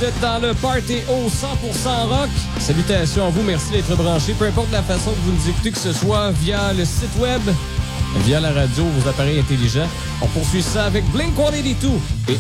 Vous êtes dans le Party au 100% rock. Salutations à vous, merci d'être branchés. Peu importe la façon que vous nous écoutez, que ce soit via le site web, via la radio, vos appareils intelligents. On poursuit ça avec Blink-182 et